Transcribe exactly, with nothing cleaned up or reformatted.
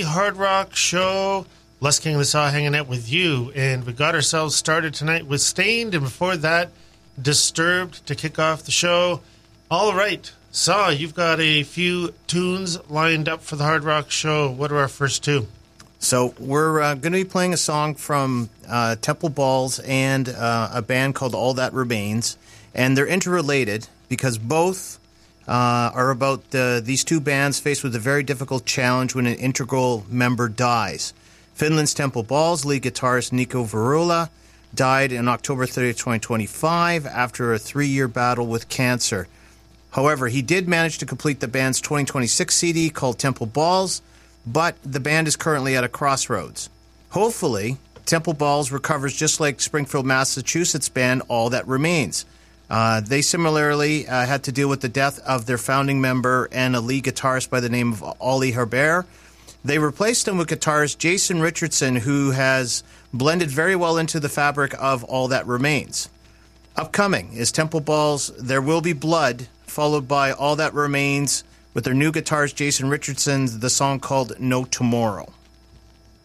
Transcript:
Hard Rock Show. Les King of the Saw hanging out with you. And we got ourselves started tonight with Stained, and before that, Disturbed to kick off the show. All right, Saw, you've got a few tunes lined up for the Hard Rock Show. What are our first two? So we're uh, going to be playing a song from uh, Temple Balls and uh, a band called All That Remains. And they're interrelated because both uh, are about the, these two bands faced with a very difficult challenge when an integral member dies. Finland's Temple Balls lead guitarist Nico Varula died on October thirtieth, twenty twenty-five after a three-year battle with cancer. However, he did manage to complete the band's twenty twenty-six C D called Temple Balls, but the band is currently at a crossroads. Hopefully, Temple Balls recovers just like Springfield, Massachusetts band All That Remains. Uh, they similarly uh, had to deal with the death of their founding member and a lead guitarist by the name of Ollie Herbert. They replaced him with guitarist Jason Richardson, who has blended very well into the fabric of All That Remains. Upcoming is Temple Balls' There Will Be Blood, followed by All That Remains with their new guitarist Jason Richardson, the song called No Tomorrow.